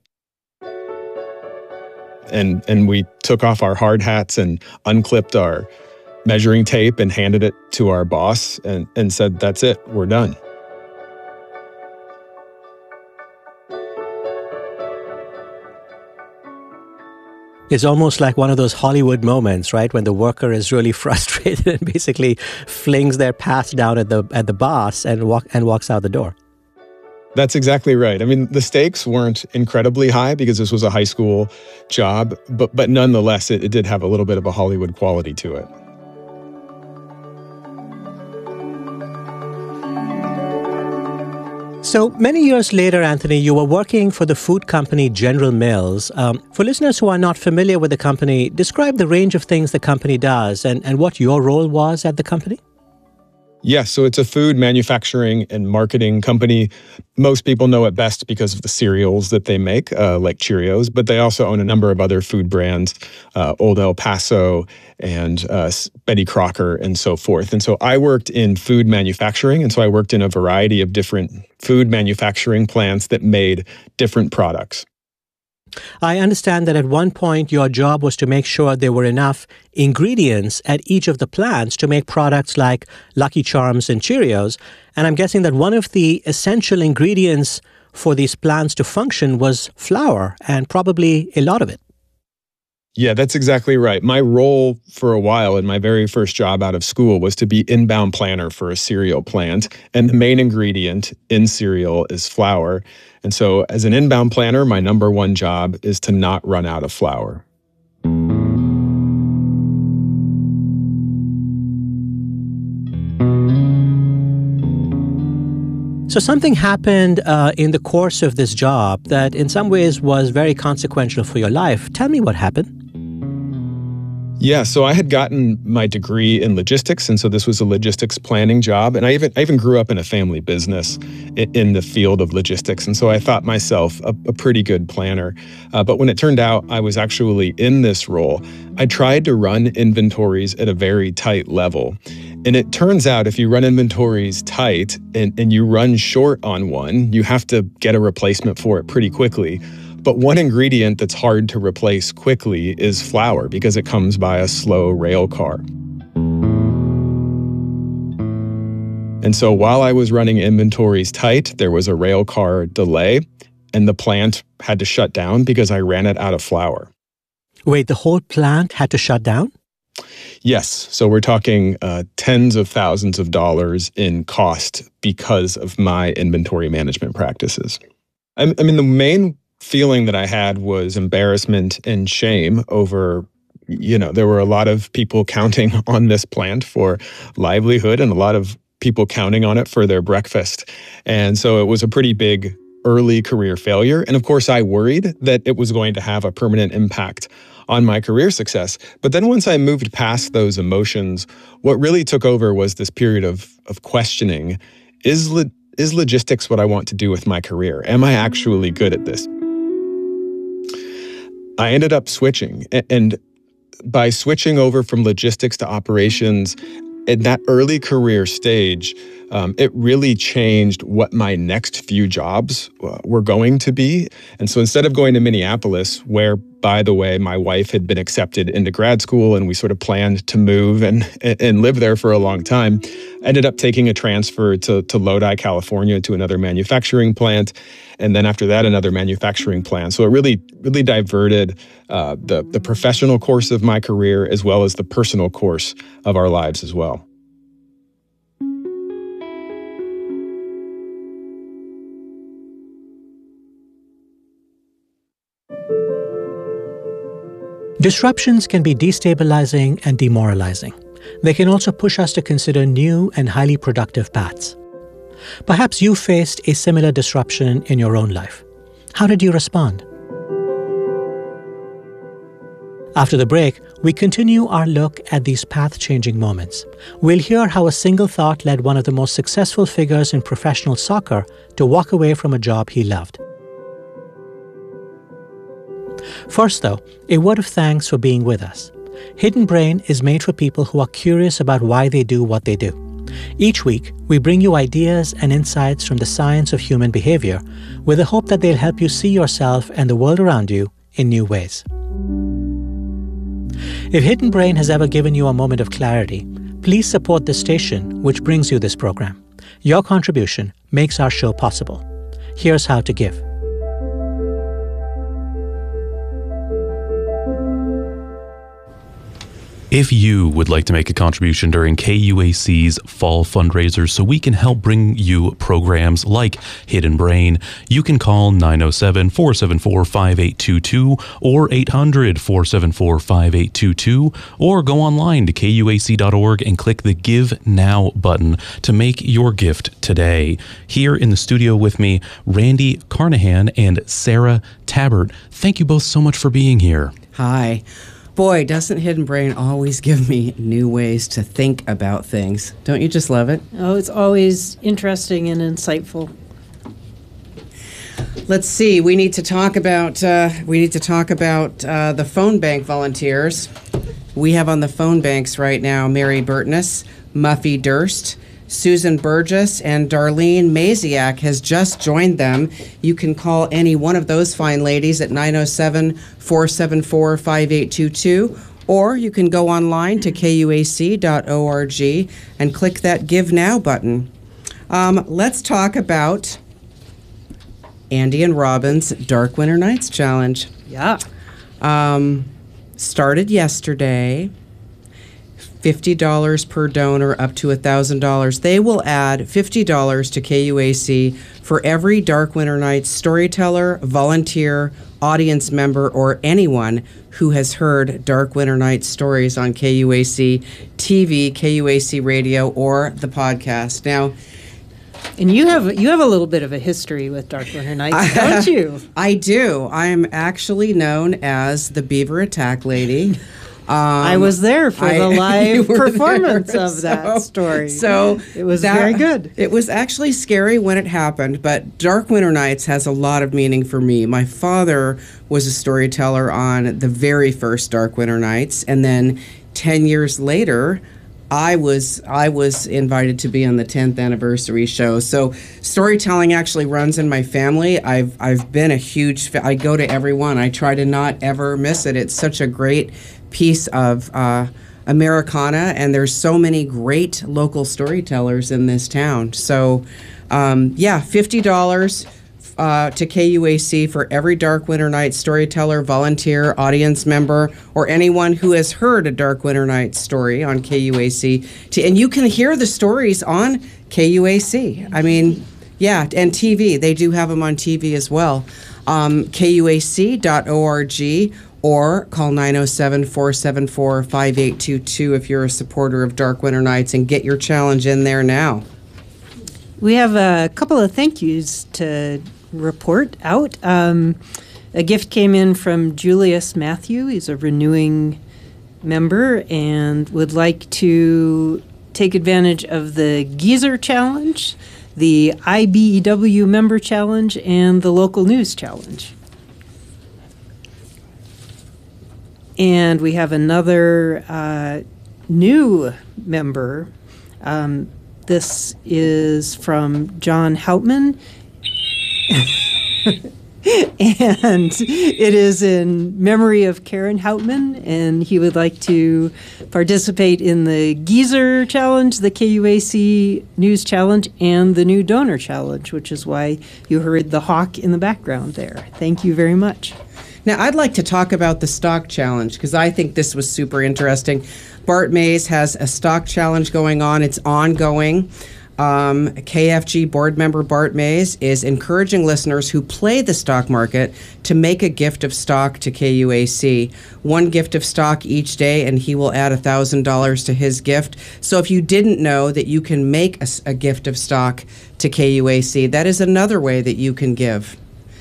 And and we took off our hard hats and unclipped our measuring tape and handed it to our boss and, and said, that's it, we're done. It's almost like one of those Hollywood moments, right? When the worker is really frustrated and basically flings their pass down at the at the boss and walk and walks out the door. That's exactly right. I mean, the stakes weren't incredibly high because this was a high school job, but but nonetheless, it, it did have a little bit of a Hollywood quality to it. So many years later, Anthony, you were working for the food company General Mills. Um, for listeners who are not familiar with the company, describe the range of things the company does and, and what your role was at the company. Yeah, so it's a food manufacturing and marketing company. Most people know it best because of the cereals that they make, uh, like Cheerios, but they also own a number of other food brands, uh, Old El Paso and uh, Betty Crocker and so forth. And so I worked in food manufacturing, and so I worked in a variety of different food manufacturing plants that made different products. I understand that at one point your job was to make sure there were enough ingredients at each of the plants to make products like Lucky Charms and Cheerios. And I'm guessing that one of the essential ingredients for these plants to function was flour, and probably a lot of it. Yeah, that's exactly right. My role for a while in my very first job out of school was to be inbound planner for a cereal plant. And the main ingredient in cereal is flour. And so as an inbound planner, my number one job is to not run out of flour. So something happened uh, in the course of this job that in some ways was very consequential for your life. Tell me what happened. Yeah, so I had gotten my degree in logistics, and so this was a logistics planning job. And I even I even grew up in a family business in, in the field of logistics, and so I thought myself a, a pretty good planner. Uh, but when it turned out I was actually in this role, I tried to run inventories at a very tight level. And it turns out if you run inventories tight and, and you run short on one, you have to get a replacement for it pretty quickly. But one ingredient that's hard to replace quickly is flour because it comes by a slow rail car. And so while I was running inventories tight, there was a rail car delay, and the plant had to shut down because I ran it out of flour. Wait, the whole plant had to shut down? Yes. So we're talking uh, tens of thousands of dollars in cost because of my inventory management practices. I, I mean, the main feeling that I had was embarrassment and shame over, you know, there were a lot of people counting on this plant for livelihood and a lot of people counting on it for their breakfast. And so it was a pretty big early career failure. And of course, I worried that it was going to have a permanent impact on my career success. But then once I moved past those emotions, what really took over was this period of of questioning. Is lo- is logistics what I want to do with my career? Am I actually good at this? I ended up switching. And by switching over from logistics to operations, in that early career stage, um, it really changed what my next few jobs uh, were going to be. And so instead of going to Minneapolis, where, by the way, my wife had been accepted into grad school and we sort of planned to move and and live there for a long time, I ended up taking a transfer to, to Lodi, California, to another manufacturing plant. And then after that, another manufacturing plant. So it really, really diverted uh, the, the professional course of my career as well as the personal course of our lives as well. Disruptions can be destabilizing and demoralizing. They can also push us to consider new and highly productive paths. Perhaps you faced a similar disruption in your own life. How did you respond? After the break, we continue our look at these path-changing moments. We'll hear how a single thought led one of the most successful figures in professional soccer to walk away from a job he loved. First, though, a word of thanks for being with us. Hidden Brain is made for people who are curious about why they do what they do. Each week, we bring you ideas and insights from the science of human behavior with the hope that they'll help you see yourself and the world around you in new ways. If Hidden Brain has ever given you a moment of clarity, please support the station which brings you this program. Your contribution makes our show possible. Here's how to give. If you would like to make a contribution during K U A C's fall fundraisers so we can help bring you programs like Hidden Brain, you can call nine oh seven, four seven four, five eight two two or eight hundred, four seven four, five eight two two or go online to K U A C dot org and click the Give Now button to make your gift today. Here in the studio with me, Randy Carnahan and Sarah Tabbert. Thank you both so much for being here. Hi. Boy, doesn't Hidden Brain always give me new ways to think about things. Don't you just love it? Oh, it's always interesting and insightful. Let's see. We need to talk about uh, we need to talk about uh, the phone bank volunteers. We have on the phone banks right now Mary Burtness, Muffy Durst, Susan Burgess, and Darlene Maziak has just joined them. You can call any one of those fine ladies at nine oh seven, four seven four, five eight two two, or you can go online to K U A C dot org and click that Give Now button. Um, let's talk about Andy and Robin's Dark Winter Nights Challenge. Yeah. Um, started yesterday. fifty dollars per donor, up to one thousand dollars. They will add fifty dollars to K U A C for every Dark Winter Nights storyteller, volunteer, audience member, or anyone who has heard Dark Winter Nights stories on K U A C T V, K U A C Radio, or the podcast. Now, and you have you have a little bit of a history with Dark Winter Nights, don't you? I do. I am actually known as the Beaver Attack Lady. Um, I was there for I, the live performance there, of so, that story. So it was that, very good. It was actually scary when it happened, but Dark Winter Nights has a lot of meaning for me. My father was a storyteller on the very first Dark Winter Nights, and then ten years later, I was I was invited to be on the tenth anniversary show. So storytelling actually runs in my family. I've I've been a huge fa- I go to every one. I try to not ever miss it. It's such a great piece of uh, Americana, and there's so many great local storytellers in this town. So um, yeah, fifty dollars Uh, to K U A C for every Dark Winter Nights storyteller, volunteer, audience member, or anyone who has heard a Dark Winter Nights story on K U A C. To, and you can hear the stories on K U A C. I mean, yeah, and T V. They do have them on T V as well. Um, K U A C dot org, or call nine oh seven, four seven four, five eight two two if you're a supporter of Dark Winter Nights, and get your challenge in there now. We have a couple of thank yous to report out. Um, a gift came in from Julius Matthew. He's a renewing member and would like to take advantage of the Geezer Challenge, the I B E W Member Challenge, and the Local News Challenge. And we have another uh, new member. Um, this is from John Houtman. And it is in memory of Karen Houtman, and he would like to participate in the Geezer Challenge, the K U A C News Challenge, and the New Donor Challenge, which is why you heard the hawk in the background there. Thank you very much. Now, I'd like to talk about the stock challenge because I think this was super interesting. Bart Mays has a stock challenge going on. It's ongoing. Um, K F G board member Bart Mays is encouraging listeners who play the stock market to make a gift of stock to K U A C. One gift of stock each day, and he will add one thousand dollars to his gift. So if you didn't know that you can make a, a gift of stock to K U A C, that is another way that you can give.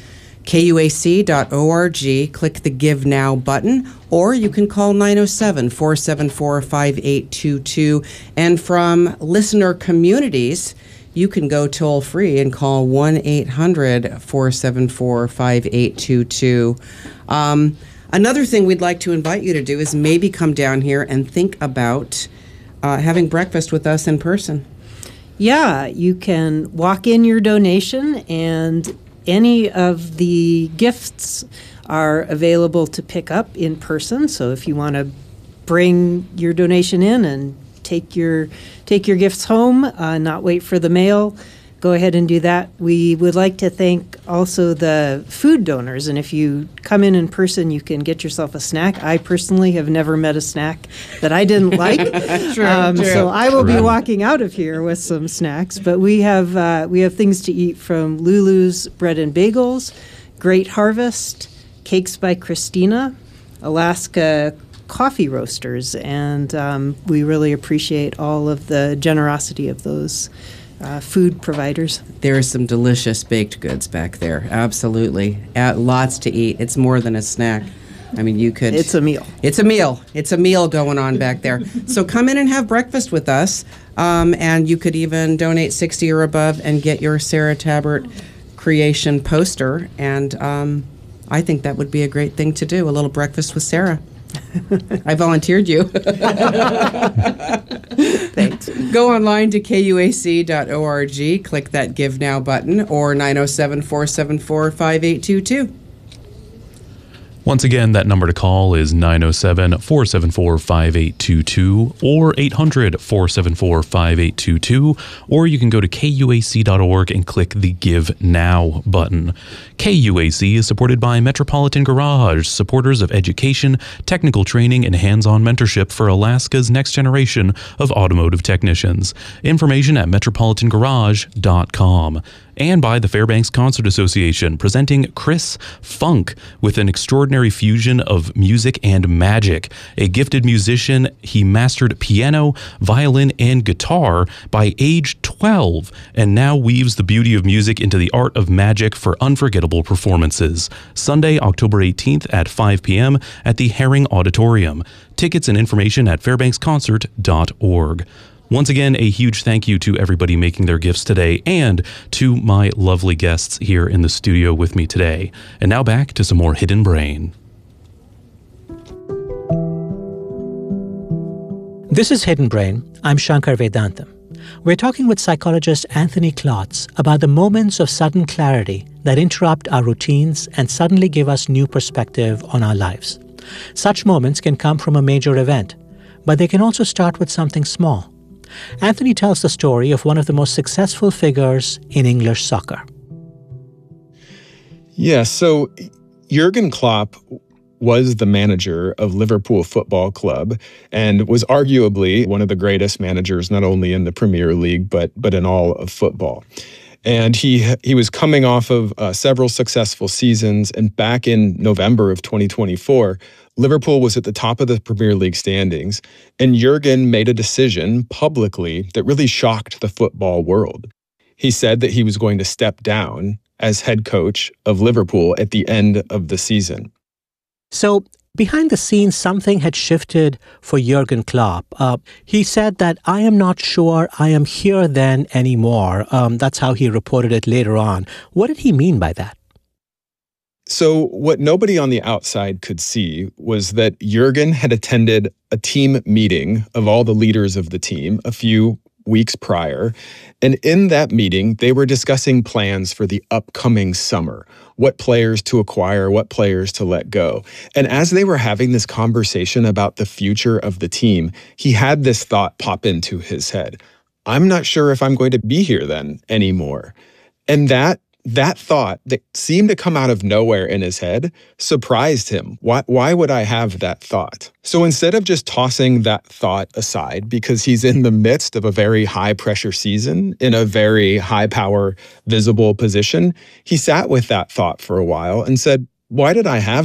K U A C dot org, click the Give Now button, or you can call nine oh seven, four seven four, five eight two two. And from listener communities, you can go toll free and call one eight hundred, four seven four, five eight two two. Um, another thing we'd like to invite you to do is maybe come down here and think about uh, having breakfast with us in person. Yeah, you can walk in your donation, and any of the gifts are available to pick up in person. So if you want to bring your donation in and take your take your gifts home, uh, not wait for the mail, go ahead and do that. We would like to thank also the food donors. And if you come in in person, you can get yourself a snack. I personally have never met a snack that I didn't like. True, um, true. So I will True. be walking out of here with some snacks. But we have uh, we have things to eat from Lulu's Bread and Bagels, Great Harvest, Cakes by Christina, Alaska Coffee Roasters. And um, we really appreciate all of the generosity of those Uh, food providers. There are some delicious baked goods back there. Absolutely. Uh, lots to eat. It's more than a snack. I mean, you could... It's a meal. It's a meal. It's a meal going on back there. So come in and have breakfast with us. Um, and you could even donate sixty or above and get your Sarah Tabbert creation poster. And um, I think that would be a great thing to do, a little breakfast with Sarah. I volunteered you. Thanks. Go online to K U A C dot org, click that Give Now button, or nine oh seven, four seven four, five eight two two. Once again, that number to call is nine oh seven, four seven four, five eight two two or eight hundred, four seven four, five eight two two, or you can go to K U A C dot org and click the Give Now button. K U A C is supported by Metropolitan Garage, supporters of education, technical training, and hands-on mentorship for Alaska's next generation of automotive technicians. Information at metropolitan garage dot com. And by the Fairbanks Concert Association, presenting Chris Funk with an extraordinary fusion of music and magic. A gifted musician, he mastered piano, violin, and guitar by age twelve, and now weaves the beauty of music into the art of magic for unforgettable performances. Sunday, October eighteenth at five p.m. at the Herring Auditorium. Tickets and information at fairbanks concert dot org. Once again, a huge thank you to everybody making their gifts today and to my lovely guests here in the studio with me today. And now back to some more Hidden Brain. This is Hidden Brain. I'm Shankar Vedantam. We're talking with psychologist Anthony Klotz about the moments of sudden clarity that interrupt our routines and suddenly give us new perspective on our lives. Such moments can come from a major event, but they can also start with something small. Anthony tells the story of one of the most successful figures in English soccer. Yeah, so Jurgen Klopp was the manager of Liverpool Football Club and was arguably one of the greatest managers not only in the Premier League but but in all of football. And he he was coming off of uh, several successful seasons. And back in November of twenty twenty-four, Liverpool was at the top of the Premier League standings. And Jurgen made a decision publicly that really shocked the football world. He said that he was going to step down as head coach of Liverpool at the end of the season. So behind the scenes, something had shifted for Jurgen Klopp. Uh, he said that I am not sure I am here then anymore. Um, that's how he reported it later on. What did he mean by that? So what nobody on the outside could see was that Jurgen had attended a team meeting of all the leaders of the team a few weeks prior. And in that meeting, they were discussing plans for the upcoming summer, what players to acquire, what players to let go. And as they were having this conversation about the future of the team, he had this thought pop into his head. I'm not sure if I'm going to be here then anymore. And that That thought that seemed to come out of nowhere in his head surprised him. Why, why would I have that thought? So instead of just tossing that thought aside, because he's in the midst of a very high pressure season, in a very high power, visible position, he sat with that thought for a while and said, why did I have